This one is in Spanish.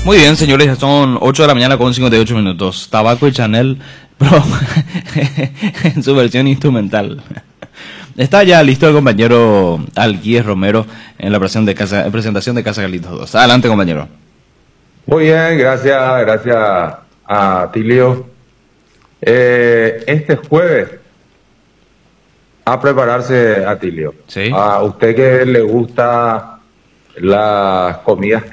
Muy bien, señores, ya son 8 de la mañana con 58 minutos. Tabaco y Chanel, pero en su versión instrumental. Está ya listo el compañero Alquies Romero en la presentación de Casa Galitos 2. Adelante, compañero. Muy bien, gracias a Tilio. Este jueves, a prepararse, Atilio. Sí. A usted que le gusta las comidas